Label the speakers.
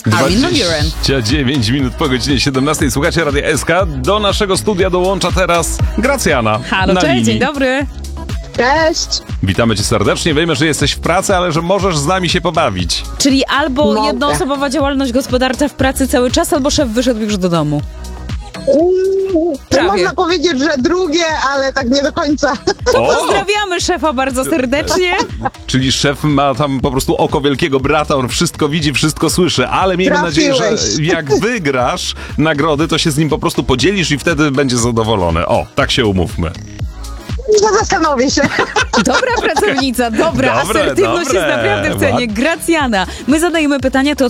Speaker 1: Armin van Buuren.
Speaker 2: 29 minut po godzinie 17. Słuchacie Radia SK. Do naszego studia dołącza teraz Gracjana.
Speaker 1: Halo,
Speaker 2: na
Speaker 1: cześć,
Speaker 2: linii.
Speaker 1: dzień dobry.
Speaker 3: Cześć!
Speaker 2: Witamy cię serdecznie. Wiemy, że jesteś w pracy, ale że możesz z nami się pobawić.
Speaker 1: Czyli albo
Speaker 3: Mogę.
Speaker 1: jednoosobowa działalność gospodarcza w pracy cały czas, albo szef wyszedł już do domu. Prawie.
Speaker 3: Można powiedzieć, że drugie, ale tak nie do końca.
Speaker 1: Pozdrawiamy szefa bardzo serdecznie.
Speaker 2: Czyli szef ma tam po prostu oko wielkiego brata, on wszystko widzi, wszystko słyszy, ale miejmy nadzieję, że jak wygrasz nagrody, to się z nim po prostu podzielisz i wtedy będzie zadowolony. O, tak się umówmy.
Speaker 3: Zastanowię się.
Speaker 1: Dobra pracownica, dobra,
Speaker 2: Dobre,
Speaker 1: asertywność
Speaker 2: dobre.
Speaker 1: jest naprawdę w cenie. Gracjana. My zadajemy pytania, to